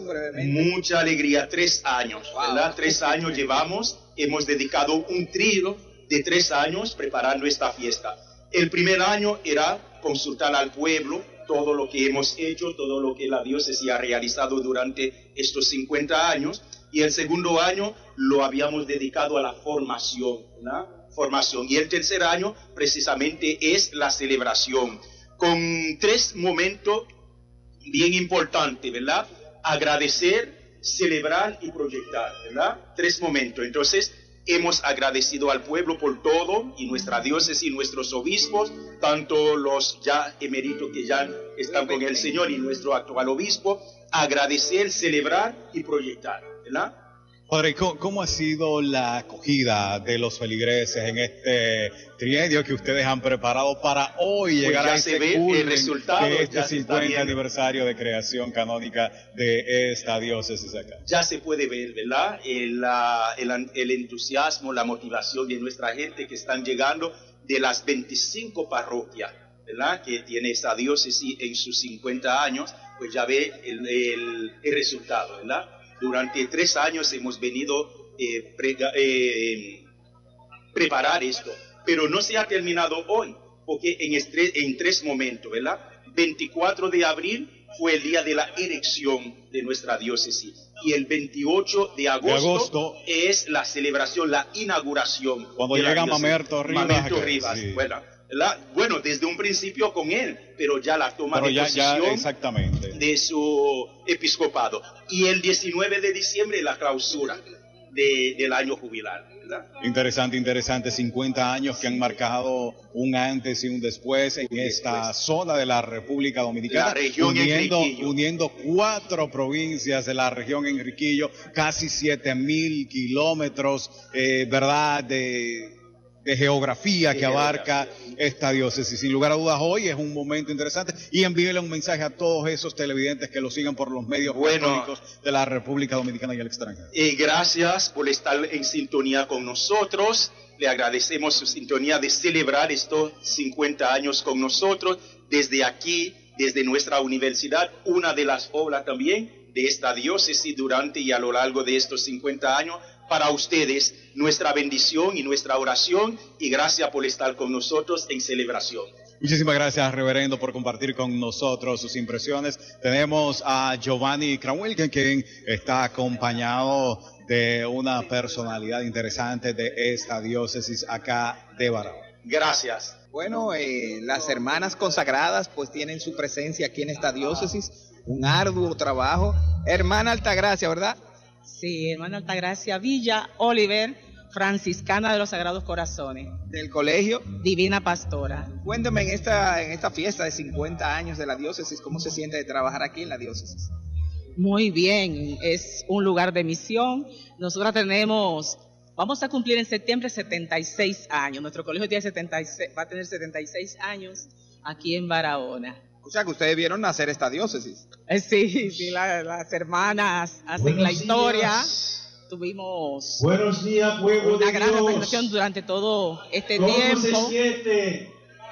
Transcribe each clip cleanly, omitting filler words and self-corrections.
brevemente. Mucha alegría, 3 años, ¿verdad? 3 años llevamos, hemos dedicado un trío de 3 años preparando esta fiesta. El primer año era consultar al pueblo todo lo que hemos hecho, todo lo que la diócesis ha realizado durante estos 50 años. Y el segundo año lo habíamos dedicado a la formación, ¿verdad? Formación. Y el tercer año precisamente es la celebración, con 3 momentos bien importantes, ¿verdad? Agradecer, celebrar y proyectar, ¿verdad? 3 momentos. Entonces, hemos agradecido al pueblo por todo, y nuestra diócesis y nuestros obispos, tanto los ya eméritos que ya están con el Señor y nuestro actual obispo, agradecer, celebrar y proyectar, ¿verdad? Padre, ¿cómo ha sido la acogida de los feligreses en este trienio que ustedes han preparado para hoy llegar a este el resultado, que este 50 aniversario de creación canónica de esta diócesis acá? Ya se puede ver, ¿verdad? El entusiasmo, la motivación de nuestra gente que están llegando de las 25 parroquias, ¿verdad? Que tiene esta diócesis en sus 50 años, pues ya ve el resultado, ¿verdad? Durante 3 años hemos venido preparar esto, pero no se ha terminado hoy, porque en 3 momentos, ¿verdad? 24 de abril fue el día de la erección de nuestra diócesis, y el 28 de agosto es la celebración, la inauguración. Cuando llega Mamerto Rivas, sí. Bueno, desde un principio con él, pero ya la toma de posesión exactamente de su episcopado. Y el 19 de diciembre la clausura del año jubilar, ¿verdad? Interesante, 50 años que han marcado un antes y un después en esta zona de la República Dominicana, la región uniendo 4 provincias de la región Enriquillo, casi 7,000 kilómetros, ¿verdad?, de geografía que abarca esta diócesis. Sin lugar a dudas, hoy es un momento interesante, y envíele un mensaje a todos esos televidentes que lo sigan por los medios católicos de la República Dominicana y el extranjero. Gracias por estar en sintonía con nosotros. Le agradecemos su sintonía de celebrar estos 50 años con nosotros desde aquí, desde nuestra universidad, una de las obras también de esta diócesis durante y a lo largo de estos 50 años. Para ustedes, nuestra bendición y nuestra oración, y gracias por estar con nosotros en celebración. Muchísimas gracias, reverendo, por compartir con nosotros sus impresiones. Tenemos a Giovanni Cranwell, quien está acompañado de una personalidad interesante de esta diócesis acá de Barahona. Gracias. Bueno, las hermanas consagradas pues tienen su presencia aquí en esta diócesis, un arduo trabajo. Hermana Altagracia, ¿verdad? Sí, hermana Altagracia Villa Oliver, franciscana de los Sagrados Corazones. Del colegio Divina Pastora. Cuénteme en esta fiesta de 50 años de la diócesis, ¿cómo se siente de trabajar aquí en la diócesis? Muy bien, es un lugar de misión. Nosotros vamos a cumplir en septiembre 76 años. Nuestro colegio va a tener 76 años aquí en Barahona. O sea que ustedes vieron nacer esta diócesis. Sí, las hermanas hacen la historia. Tuvimos Buenos días, pueblo una de gran Dios. representación durante todo este ¿Cómo tiempo. se siente?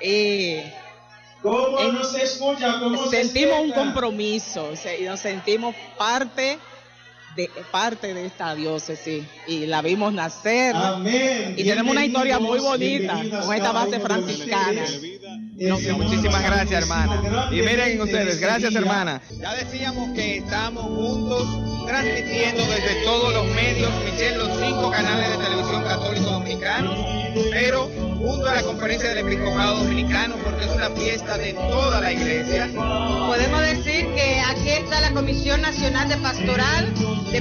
¿Cómo nos escucha? ¿Cómo se sentimos un sienta? compromiso, y nos sentimos parte de esta diócesis, y la vimos nacer. Amén. Y tenemos una historia muy bonita Bienvenidas con esta cada base uno de franciscana. ustedes. Muchísimas gracias, hermana. Y miren Grandemente ustedes, gracias, día. hermana. Ya decíamos que estamos juntos transmitiendo desde todos los medios, Michelle, los 5 canales de televisión católico dominicano, pero junto a la conferencia del Episcopado Dominicano, porque es una fiesta de toda la iglesia. Podemos decir que aquí está la Comisión Nacional de Pastoral de